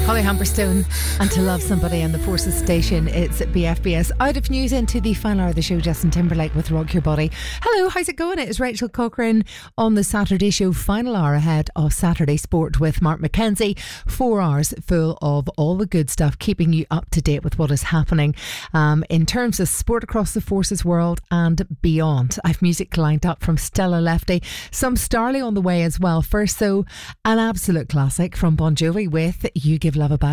Holly Humberstone and To Love Somebody on the Forces station. It's BFBS. Out of news into the final hour of the show, Justin Timberlake with Rock Your Body. Hello, how's it going? It's Rachel Cochrane on the Saturday show, final hour ahead of Saturday Sport with Mark McKenzie. 4 hours full of all the good stuff, keeping you up to date with what is happening in terms of sport across the Forces world and beyond. I've music lined up from Stella Lefty, some Starley on the way as well. First though, an absolute classic from Bon Jovi with You Give Love a Bad